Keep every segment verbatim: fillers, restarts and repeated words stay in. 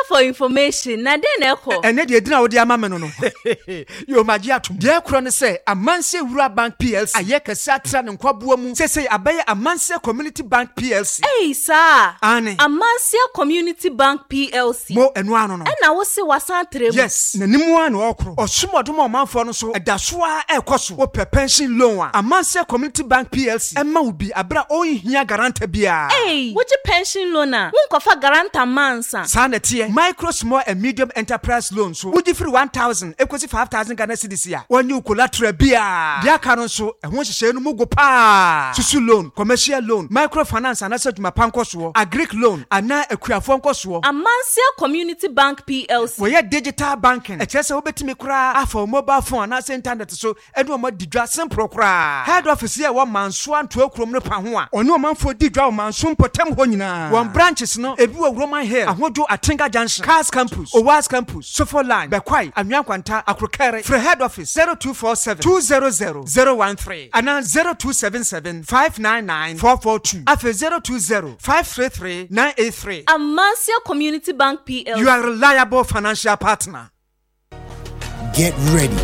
for information. Na den eko. Ene de edina wo de ama me no no. Yo maji atum. De ekro ne say Amanse Wura Bank P L C. Aye kese atra ne nkwaboa mu. Say say abaye Amanse Community Bank P L C. Hey sir. Ane. Amanse Community Bank P L C. Mo enu ano no. E na wo se wasan tremu. Yes. Na nimu an okro. Osumodom omanfo no so edaso a ekoso. Wo pe pension loan a. Amanse Community Bank P L C. Emma ubi abra o hia garanta bia. Hey, would you pension loan a? Won kofa garanta mansa. Sa na tie. Micro, small and medium enterprise loans. So would you free one thousand equals five thousand Ghana cedis ya. When you collateral bia. Dia kanon so e won hye no mugo pa. Susu loan, commercial loan, microfinance and asset mapanko so, agric loan, ana akuafo nko so. Amanse Community Bank P L C. We digital banking. E chese obetimi kra afa mobile phone na internet so edu mo didwa simple kra. Head office here one manso anto akrom no pa ho a. Ono manfo didwa manso mpotem ho nyina. One branches no ebi wo Roman Hill, ahojo Atinga Junction, Cars Campus, Owas Campus, Sofo Line, Bekwai, Anyankwanta, Akrokere. For head office zero two four seven two zero zero zero one three and zero two seven seven five nine nine four four two. After zero two zero five three three nine eight three. Amanse Community Bank P L C. You are a reliable financial partner. Get ready.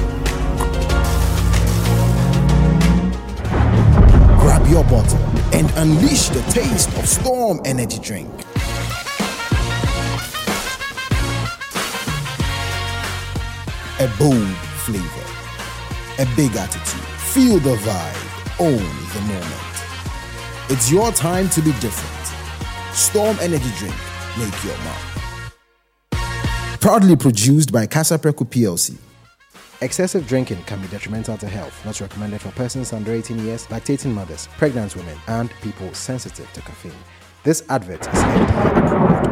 Grab your bottle and unleash the taste of Storm Energy Drink. A bold flavor, a big attitude. Feel the vibe, own the moment. It's your time to be different. Storm Energy Drink, make your mark. Proudly produced by Casa Preco P L C. Excessive drinking can be detrimental to health. Not recommended for persons under eighteen years, lactating mothers, pregnant women, and people sensitive to caffeine. This advert is F D A approved.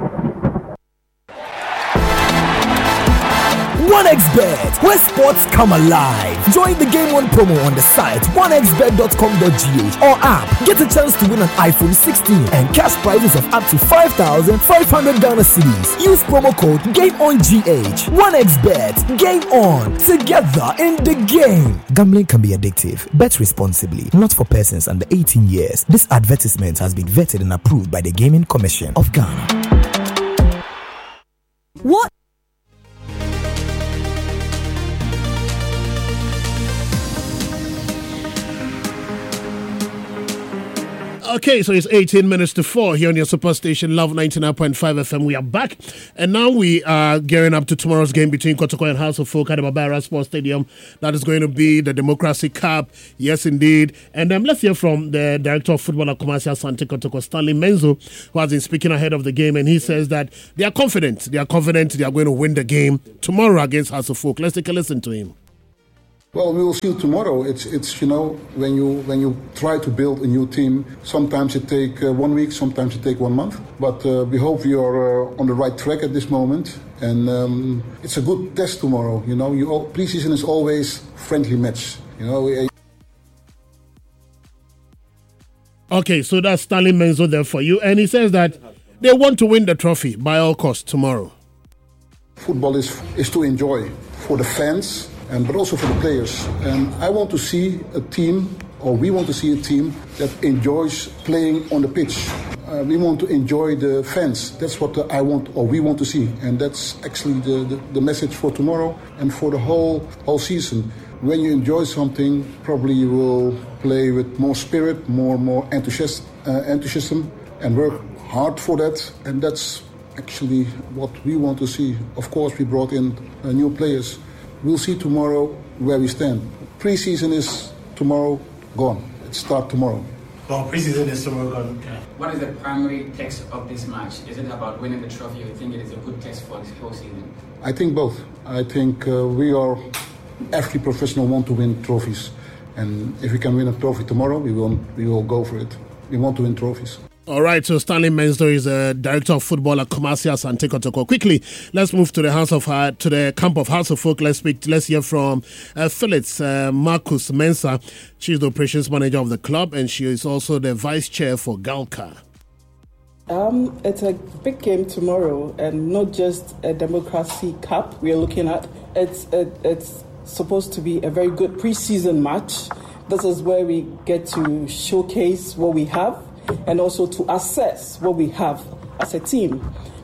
one x bet, where sports come alive. Join the Game One promo on the site one x bet dot com dot g h or app. Get a chance to win an iPhone sixteen and cash prizes of up to five thousand five hundred Ghana cedis. Use promo code GameOnGH. one x bet, Game On, together in the game. Gambling can be addictive. Bet responsibly. Not for persons under eighteen years. This advertisement has been vetted and approved by the Gaming Commission of Ghana. What? Okay, so it's eighteen minutes to four here on your superstation, Love ninety-nine point five F M. We are back, and now we are gearing up to tomorrow's game between Kotoko and House of Folk at the Barbara Sports Stadium. That is going to be the Democracy Cup. Yes, indeed. And um, let's hear from the Director of Football at Kumasi Asante Kotoko, Stanley Menzo, who has been speaking ahead of the game, and he says that they are confident. They are confident they are going to win the game tomorrow against House of Folk. Let's take a listen to him. Well, we will see tomorrow. It's, it's you know, when you when you try to build a new team, sometimes it takes uh, one week, sometimes it takes one month. But uh, we hope we are uh, on the right track at this moment. And um, it's a good test tomorrow. You know, you all, preseason is always friendly match. You know. We, Okay, so that's Stanley Menzo there for you. And he says that they want to win the trophy by all costs tomorrow. Football is is to enjoy for the fans, and but also for the players. And I want to see a team, or we want to see a team that enjoys playing on the pitch. Uh, we want to enjoy the fans. That's what I want, or we want to see. And that's actually the, the, the message for tomorrow and for the whole whole season. When you enjoy something, probably you will play with more spirit, more more enthusiasm, uh, enthusiasm, and work hard for that. And that's actually what we want to see. Of course, we brought in uh, new players. We'll see tomorrow where we stand. Pre-season is tomorrow gone. It starts tomorrow. Well, pre-season is tomorrow gone. Okay. What is the primary text of this match? Is it about winning the trophy, or you think it is a good test for this whole season? I think both. I think uh, we are, every professional want to win trophies. And if we can win a trophy tomorrow, we will, we will go for it. We want to win trophies. All right, so Stanley Menzo is a director of football at Kumasi Asante Kotoko. Quickly, let's move to the house of uh, to the camp of House of Folk. Let's speak. Let's hear from uh, Phyllis uh, Marcus Mensah. She's the operations manager of the club, and she is also the vice chair for Galka. Um, it's a big game tomorrow, and not just a Democracy Cup we're looking at. It's it, it's supposed to be a very good pre-season match. This is where we get to showcase what we have, and also to assess what we have as a team.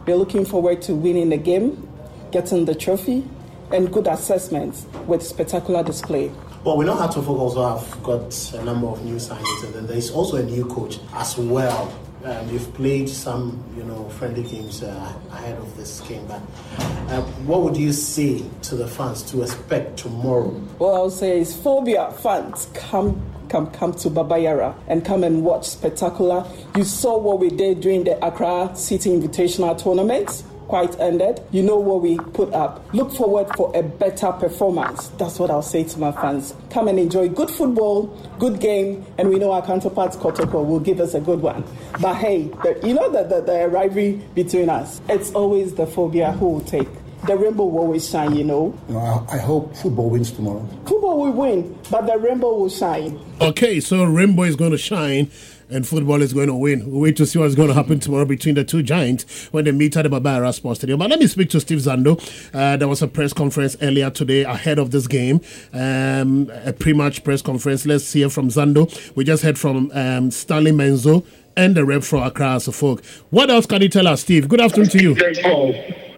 We're looking forward to winning the game, getting the trophy, and good assessments with spectacular display. Well, we know Hartlepool also have got a number of new signings, and then there's also a new coach as well. Um, you've played some, you know, friendly games uh, ahead of this game, but uh, what would you say to the fans to expect tomorrow? What I'll say is, phobia fans, come, come, come to Baba Yara and come and watch spectacular. You saw what we did during the Accra City Invitational Tournament. Quite ended. You know what we put up. Look forward for a better performance. That's what I'll say to my fans. Come and enjoy good football, good game, and we know our counterparts Kotoko will give us a good one. But hey, the, you know the, the, the rivalry between us, it's always the phobia who will take. The rainbow will always shine, you know. No, I, I hope football wins tomorrow. Football will win, but the rainbow will shine. Okay, so rainbow is going to shine. And football is going to win. We'll wait to see what's going to happen tomorrow between the two giants when they meet at the Baba Yara Sports Stadium. But let me speak to Steve Zando. Uh, there was a press conference earlier today ahead of this game, um, a pre-match press conference. Let's hear from Zando. We just heard from um, Stanley Menzo and the rep for Accra as a folk. What else can you tell us, Steve? Good afternoon to you. Hello,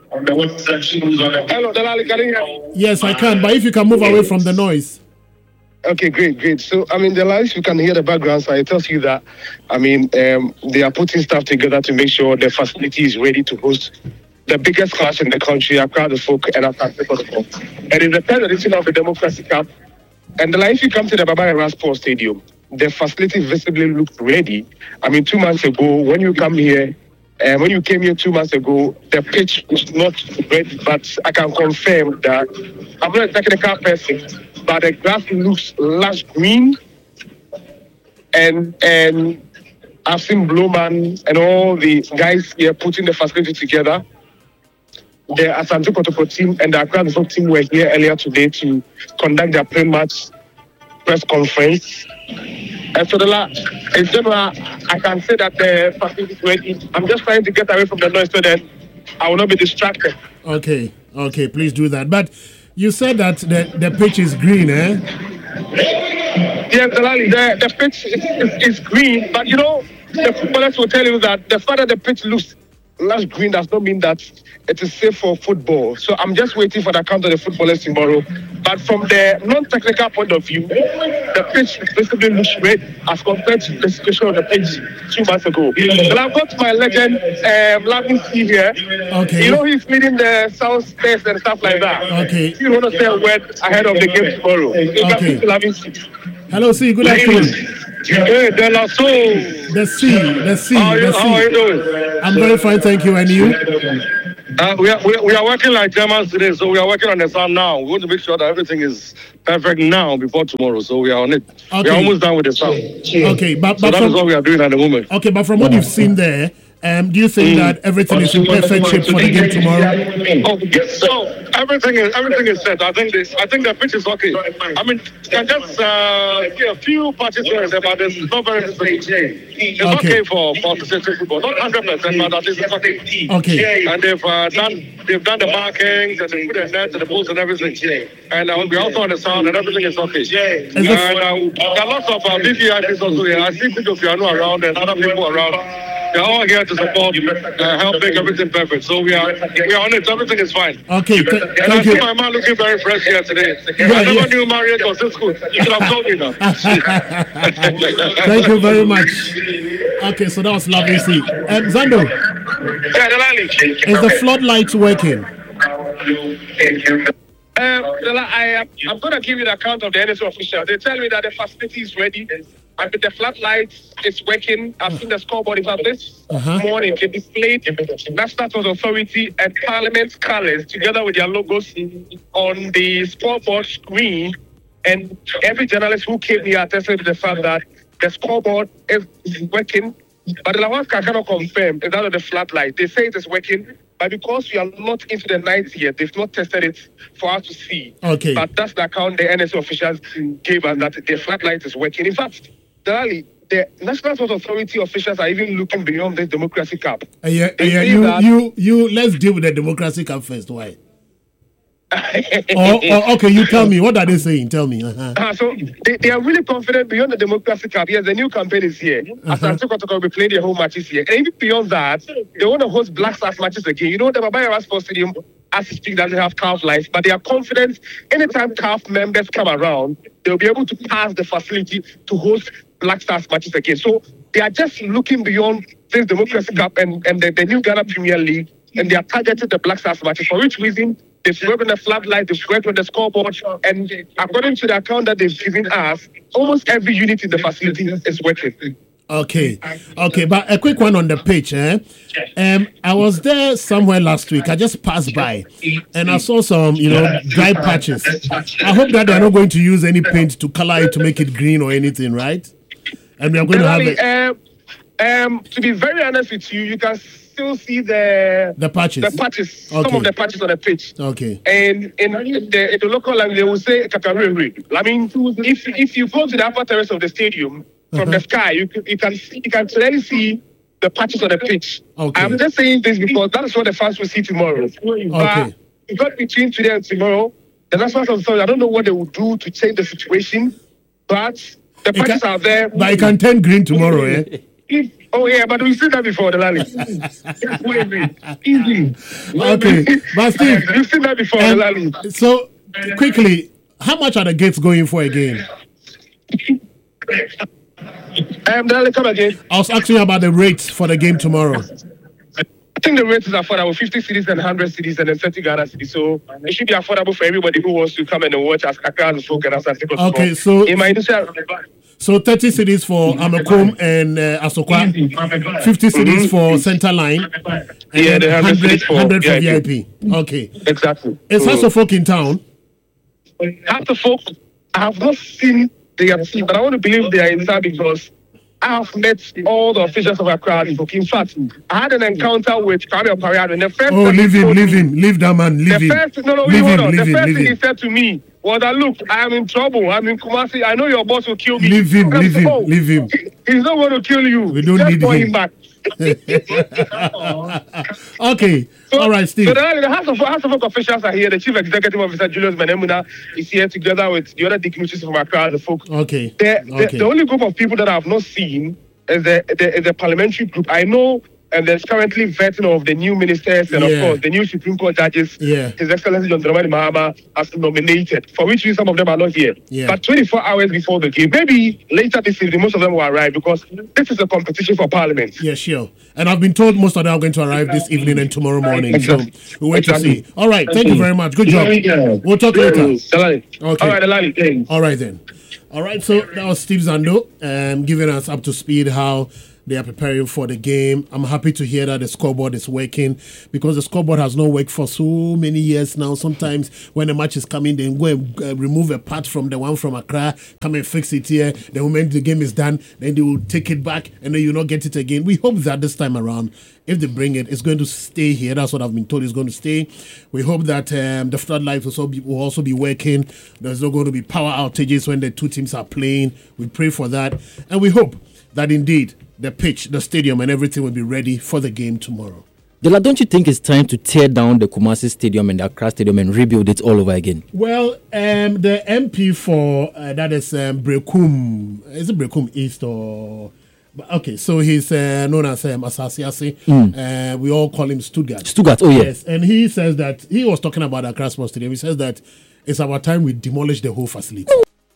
Delali, can you hear me? Yes, I can, but if you can move away from the noise. Okay, great, great. So, I mean, the lives you can hear the background, so it tells you that, I mean, um, they are putting stuff together to make sure the facility is ready to host the biggest clash in the country, Accra the Folk and Accra the Folk. And in the third edition of the Democracy Cup, and the life you come to the Baba Yara Sports Stadium, the facility visibly looks ready. I mean, two months ago, when you come here, uh, when you came here two months ago, the pitch was not ready, but I can confirm that I'm not a technical person, but the grass looks lush green, and and I've seen Blowman and all the guys here putting the facility together. The Asante Kotoko team and the Accra Folk team were here earlier today to conduct their pre-match press conference. And so the last, in general, I can say that the facility is ready. I'm just trying to get away from the noise so that I will not be distracted. Okay, okay, please do that. But you said that the, the pitch is green, eh? Yes, Delali, the, the pitch is, is, is green, but you know, the footballers will tell you that the fact that the pitch looks lush green does not mean that it is safe for football. So I'm just waiting for the account of the footballers tomorrow. But from the non-technical point of view, the pitch basically looks red as compared to the situation of the pitch two months ago. And I've got my legend, um, Lavin C here. Okay. You know, he's leading the sound test and stuff like that. Okay. You want to say a word ahead of the game tomorrow. Okay. Lavin C. Hello, C. Good afternoon. Hey, De La Soul. The C. The C. How, the you, C. how are you doing? I'm very fine, thank you. And you? Uh, we, are, we, are, we are working like Germans today, so we are working on the sound now. We want to make sure that everything is perfect now before tomorrow, so we are on it. Okay. We are almost done with the sound. Okay, but, so but that from, is what we are doing at the moment. Okay, but from what you've seen there, um, do you think mm. that everything is in perfect shape for the game tomorrow? Oh, yes, so everything is everything is set. I think this. I think the pitch is okay. I mean, you can just uh, get a few patches here and there, but it's not very difficult. It's okay, okay for for associated football. Not hundred percent, but at least it's okay. Okay. And they've uh, done they've done the markings and they put the net and the posts and everything. And uh, we're also on the sound and everything is okay. Is and uh, there are lots of uh, V V I Ps also here. I see Kujo Fiano around and other people around. They're all here to support, uh, help make everything perfect. So we are we are on it. Everything is fine. Okay, th- and thank I see you. my man looking very fresh here today. Yeah, I never yeah. knew Marriott was this good. You should have told me now. Thank you very much. Okay, so that was lovely. See, um, Zando, Yeah, Delali. is the floodlights working? Uh, I, I'm going to give you the account of the N S O official. They tell me that the facility is ready. I mean, the floodlights is working. I've seen the scoreboard is up this Uh-huh. morning. It displayed National Sports Authority and Parliament's colours together with their logos on the scoreboard screen. And every journalist who came here attested to the fact that the scoreboard is working. But the ones I cannot confirm is that of the floodlight. They say it is working. But because we are not into the night yet, they've not tested it for us to see. Okay. But that's the account the N S O officials gave us, that the floodlight is working. In fact, Delali, the National Sports Authority officials are even looking beyond this Democracy Cup. Uh, yeah, They yeah, say you, that- you, you. Let's deal with the Democracy Cup first. Why? oh, oh, okay, you tell me. What are they saying? Tell me. Uh-huh. Uh, so they, they are really confident beyond the Democracy Cup. Yes, the new campaign is here. Uh-huh. Asante Kotoko will be playing their home matches here. And even beyond that, they want to host Black Stars matches again. You know, the Baba Yara Sports Stadium, as we speak, doesn't have C A F lights, but they are confident anytime C A F members come around, they'll be able to pass the facility to host Black Stars matches again. So they are just looking beyond this Democracy Cup and, and the, the new Ghana Premier League, and they are targeting the Black Stars matches. For which reason? They've worked on the floodlight, they've worked on the scoreboard, and according to the account that they've given us, almost every unit in the facility is working. Okay, okay, but a quick one on the pitch. Eh? Um, I was there somewhere last week. I just passed by, and I saw some, you know, dry patches. I hope that they're not going to use any paint to color it to make it green or anything, right? And we are going Delali, to have. A- um, um, to be very honest with you, you can still see the the patches, the patches, okay. some of the patches on the pitch. Okay. And in the, in the local language, they will say Kakariri. I mean, if if you go to the upper terrace of the stadium from uh-huh. the sky, you can you can you can clearly see the patches on the pitch. Okay. I'm just saying this because that is what the fans will see tomorrow. Okay. But because between today and tomorrow, the National Council, I don't know what they will do to change the situation, but the it patches can, are there. But it can turn green tomorrow, eh? If, oh yeah, but we've seen that before, the Lally. Easy. Okay, but Steve, you've seen that before, um, the Lally. So quickly, how much are the gates going for again? Um, Lally, come again. I was asking about the rates for the game tomorrow. I think the rates is affordable, fifty cities and one hundred cities and then thirty Ghana cities. So it should be affordable for everybody who wants to come and watch as Accra and folk and as Okay, so in my initial. So thirty cities for Amakom and uh, Asokwa, fifty cities mm-hmm. for Center Line, and yeah, the one hundred, for, one hundred for V I P. Okay. Exactly. Is House of Folk in town? House of Folk, I have not seen their team, but I want to believe they are in town because I have met all the officials of Accra. In fact, I had an encounter with Kwame Opariado. And the first oh, leave him, leave him, leave that man, leave the him. First, no, no, leave hold him, on. leave The him, first leave thing him. he said to me was that, look, I am in trouble. I'm in Kumasi. I know your boss will kill me. Leave him, and leave said, him, oh, leave him. He's not going to kill you. We don't Just need call him. him back. Okay. So, all right, Steve. So the, the House of House of Folk officials are here. The Chief Executive Officer Julius Menemuna is here together with the other dignitaries from Accra, the folk. Okay. The, the, okay. the only group of people that I have not seen is the, the, is the parliamentary group. I know and there's currently vetting of the new ministers and, yeah. of course, the new Supreme Court judges. Yeah. His Excellency John Dramani Mahama has nominated, for which reason some of them are not here. Yeah. But twenty-four hours before the game, maybe later this evening, most of them will arrive because this is a competition for Parliament. Yeah, sure. And I've been told most of them are going to arrive this evening and tomorrow morning. Exactly. So we'll wait exactly. to see. All right. Thank you very much. Good job. We'll talk later. Okay. All right, Delali. All right, then. All right, so that was Steve Zando um, giving us up to speed how they are preparing for the game. I'm happy to hear that the scoreboard is working because the scoreboard has not worked for so many years now. Sometimes when the match is coming, they go and uh, remove a part from the one from Accra, come and fix it here. The moment the game is done, then they will take it back and then you'll not get it again. We hope that this time around, if they bring it, it's going to stay here. That's what I've been told it's going to stay. We hope that um, the floodlights will also, be, will also be working. There's not going to be power outages when the two teams are playing. We pray for that. And we hope that indeed the pitch, the stadium, and everything will be ready for the game tomorrow. Dela, don't you think it's time to tear down the Kumasi Stadium and the Accra Stadium and rebuild it all over again? Well, um, the M P for uh, that is um, Brekum. Is it Brekum East or? Okay, so he's uh, known as um, Asasiasi. Mm. Uh, we all call him Stuttgart. Stuttgart, oh yeah. Yes, and he says that he was talking about Accra Sports Stadium. He says that it's our time we demolish the whole facility.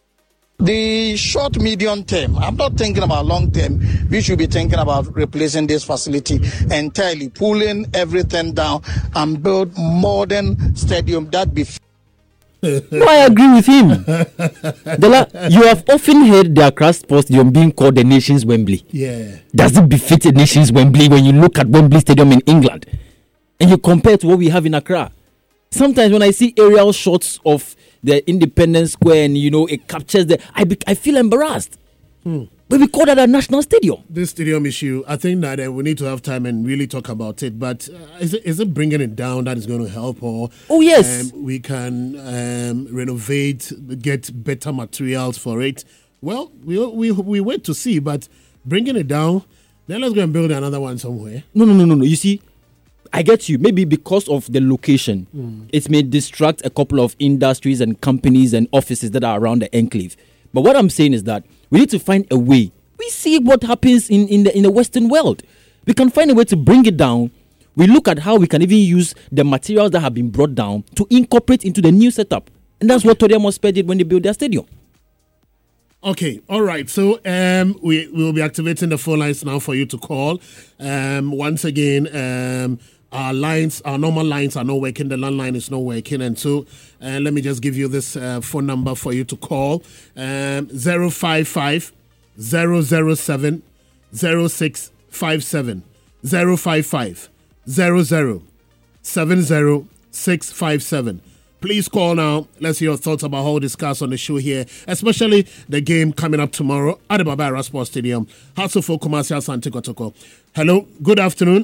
The short, medium term, I'm not thinking about long term. We should be thinking about replacing this facility entirely, pulling everything down and build modern stadium that be. No, I agree with him. Dela, you have often heard the Accra Sports Stadium being called the nation's Wembley. Yeah. Does it befit the nation's Wembley when you look at Wembley Stadium in England and you compare it to what we have in Accra? Sometimes when I see aerial shots of the Independence Square and, you know, it captures the... I, be, I feel embarrassed. Hmm. But we call that a national stadium. This stadium issue, I think that uh, we need to have time and really talk about it. But uh, is it is it bringing it down that is going to help? Or oh, yes. Um, we can um, renovate, get better materials for it. Well, we, we, we wait to see. But bringing it down, then let's go and build another one somewhere. No, no, no, no, no. You see... I get you. Maybe because of the location, Mm. it may distract a couple of industries and companies and offices that are around the enclave. But what I'm saying is that we need to find a way. We see what happens in, in the in the Western world. We can find a way to bring it down. We look at how we can even use the materials that have been brought down to incorporate into the new setup. And that's what Tottenham Hotspur did when they built their stadium. Okay, all right. So um, we will be activating the phone lines now for you to call. Um, once again, um, our lines, our normal lines are not working. The landline is not working. And so uh, let me just give you this uh, phone number for you to call. Um, zero five five zero zero seven zero six five seven. zero five five zero zero seven zero six five seven. Please call now. Let's hear your thoughts about how we discuss on the show here, especially the game coming up tomorrow at the Barbara Sports Stadium. House of Folk Kumasi Asante Kotoko. Hello, good afternoon.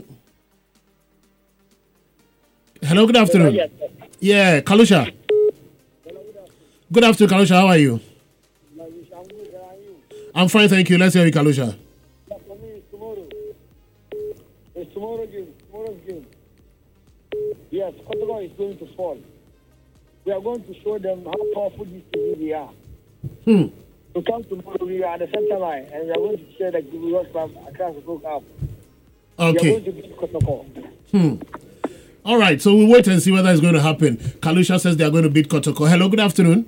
Hello, good afternoon. Yeah, Kalusha. Good afternoon, Kalusha. How are you? I'm fine, thank you. Let's hear you, Kalusha. It's tomorrow game. Tomorrow's game. Yes, Kotoko is going to fall. We are going to show them how powerful these teams really are. Hmm. To come tomorrow, we are at the center line, and we are going to share the Guru Club across the book up. Okay. We are going to beat Kotoko. Hmm. All right, so we'll wait and see whether it's going to happen. Kalusha says they are going to beat Kotoko. Hello, good afternoon.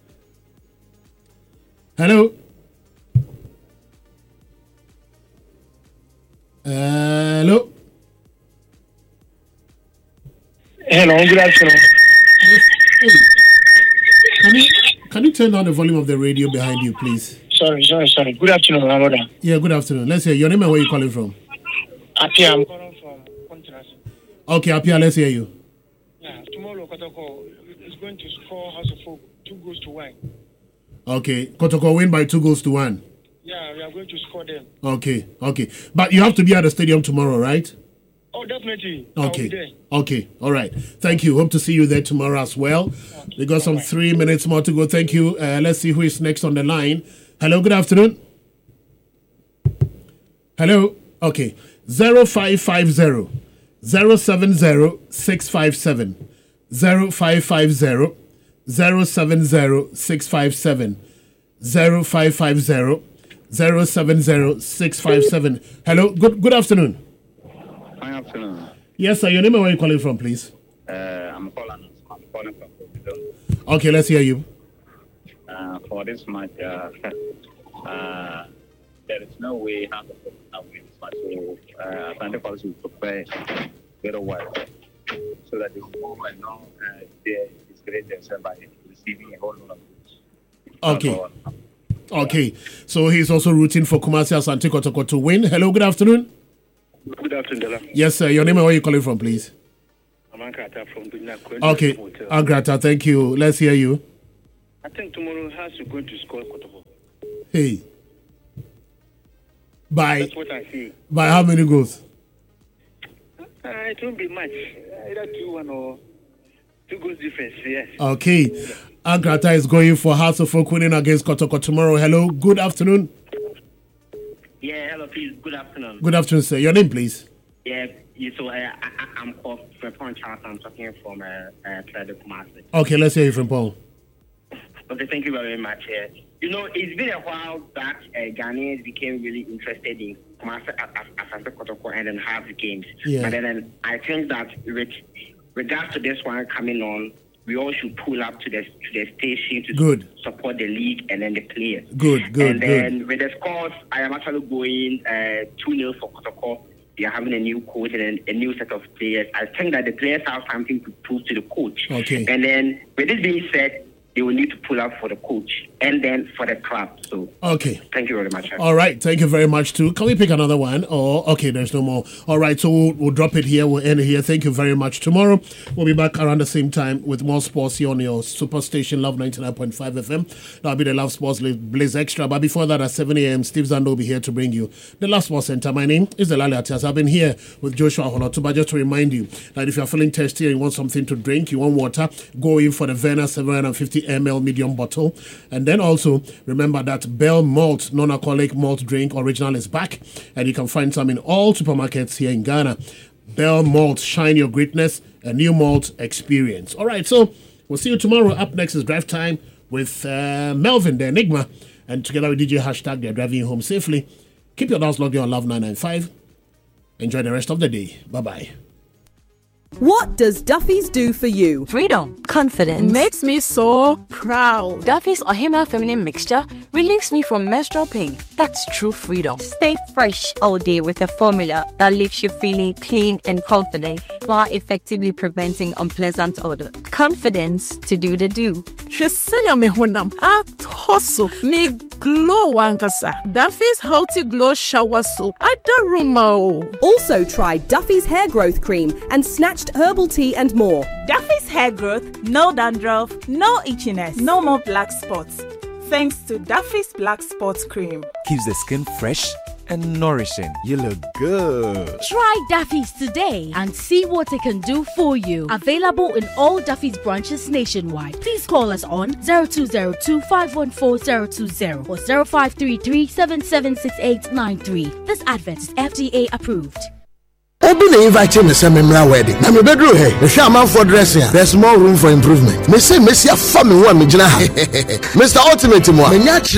Hello. Hello. Hello, good afternoon. Hey, can you can you turn down the volume of the radio behind you, please? Sorry, sorry, sorry. Good afternoon, my brother. Yeah, good afternoon. Let's hear your name and where you calling from. Apia, I'm calling from Contrast. Okay, Apia, let's hear you. Yeah, tomorrow Kotoko is going to score House of Folk two goals to one. Okay, Kotoko win by two goals to one. Yeah, we are going to score them. Okay, okay. But you have to be at the stadium tomorrow, right? Oh, definitely. I'll be there. Okay. Okay. All right. Thank you. Hope to see you there tomorrow as well. We got some three minutes more to go. Thank you. Uh, let's see who is next on the line. Hello. Good afternoon. Hello. Okay. Zero five five zero zero seven zero six five seven zero five five zero zero seven zero six five seven zero five five zero zero seven zero six five seven. Hello. Good. Good afternoon. Good afternoon. Yes, sir. Your name and where you calling from, please? Uh, I'm calling. I'm calling from. Okay, let's hear you. Uh, for this match, uh, uh, there is no way how to win this match. So, uh, Atlantic Policy will prepare very well so that they will move and not uh, they disgrace themselves by receiving a whole lot of goods. Okay. Okay. So he's also rooting for Kumasi Asante Kotoko to win. Hello. Good afternoon. Good afternoon, Dela. Yes, sir. Your name and where you calling from, please? I'm Ankrata from Dunya. Okay. Ankrata, thank you. Let's hear you. I think tomorrow has to go to score Kotoko. Hey. By, That's what I see. by how many goals? Uh, it won't be much. Either two one or two goals difference, yes. Okay. Ankrata is going for House of Folk winning against Kotoko tomorrow. Hello. Good afternoon. Yeah, hello, please. Good afternoon. Good afternoon, sir. Your name, please? Yeah, yeah so uh, I, I, I'm called Frepon Charles. I'm talking from uh, uh, Kumasi. Okay, let's hear you from Paul. Okay, thank you very much. Uh, you know, it's been a while that uh, Ghanaians became really interested in Kumasi Asante Kotoko and then have the games. Yeah. But then I think that with regards to this one coming on, we all should pull up to the to the station to Good. support the league and then the players. Good, good, And then good. with the scores, I am actually going uh, two nil for Kotoko. They are having a new coach and then a new set of players. I think that the players have something to prove to the coach. Okay. And then with this being said, they will need to pull up for the coach and then for the club. So Okay. thank you very much. All right. Thank you very much, too. Can we pick another one? Or, okay, there's no more. All right. So we'll, we'll drop it here. We'll end it here. Thank you very much. Tomorrow, we'll be back around the same time with more sports here on your superstation, Love ninety-nine point five F M. That'll be the Love Sports Blaze Extra. But before that, at seven a.m., Steve Zando will be here to bring you the Love Sports Center. My name is Delali Atias. I've been here with Joshua Holotuba just to remind you that if you're feeling thirsty and you want something to drink, you want water, go in for the Verna seven hundred fifty milliliter medium bottle. And then also, remember that Bell Malt, non-alcoholic malt drink original is back. And you can find some in all supermarkets here in Ghana. Bell Malt, shine your greatness, a new malt experience. All right, so we'll see you tomorrow. Up next is Drive Time with uh, Melvin, the Enigma, and together with D J Hashtag, they're driving you home safely. Keep your dials logged in on Love nine nine five. Enjoy the rest of the day. Bye-bye. What does Duffy's do for you? Freedom. Confidence. Makes me so proud. Duffy's Ohima feminine mixture relieves me from menstrual pain. That's true freedom. Stay fresh all day with a formula that leaves you feeling clean and confident while effectively preventing unpleasant odor. Confidence to do the do. Shesaya me honam at hustle me glow wankasa. Duffy's Healthy Glow Shower Soap. I don't know. Also try Duffy's Hair Growth Cream and Snatched Herbal Tea and more. Duffy's Hair Growth, no dandruff, no itchiness, no more black spots. Thanks to Duffy's Black Spots Cream. Keeps the skin fresh and nourishing. You look good. Try Duffy's today and see what it can do for you. Available in all Duffy's branches nationwide. Please call us on zero two zero two, five one four, zero two zero or zero five three three, seven seven six eight nine three. This advert is F D A approved. Obi na invite me say me mra wedding. Na me bedroom here. Me sha man for dressing. There's more room for improvement. Me say me see a family one me gina ha. Mister Ultimate mo. Me nya